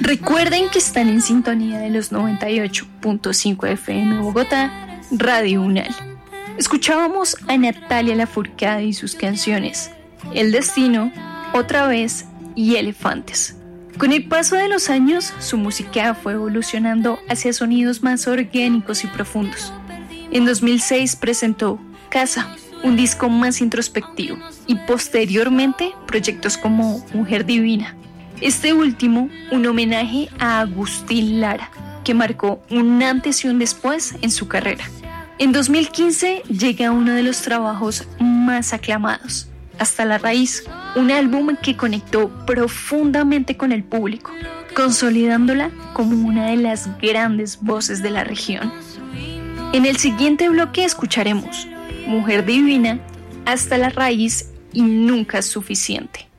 Recuerden que están en sintonía de los 98.5 FM Bogotá, Radio Unal. Escuchábamos a Natalia Lafourcade y sus canciones El Destino, Otra Vez y Elefantes. Con el paso de los años, su música fue evolucionando hacia sonidos más orgánicos y profundos. En 2006 presentó Casa, un disco más introspectivo, y posteriormente proyectos como Mujer Divina. Este último, un homenaje a Agustín Lara, que marcó un antes y un después en su carrera. En 2015 llega uno de los trabajos más aclamados, Hasta la Raíz, un álbum que conectó profundamente con el público, consolidándola como una de las grandes voces de la región. En el siguiente bloque escucharemos Mujer Divina, Hasta la Raíz y Nunca es Suficiente.